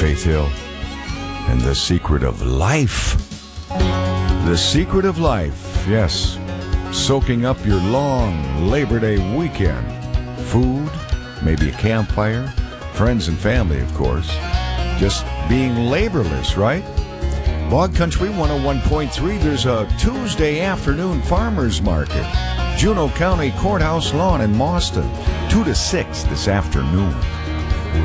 Faith Hill. And the secret of life. The secret of life, yes. Soaking up your long Labor Day weekend. Food, maybe a campfire, friends and family, of course. Just being laborless, right? Log Country 101.3, there's a Tuesday afternoon farmers market. Juneau County Courthouse Lawn in Mauston, 2 to 6 this afternoon.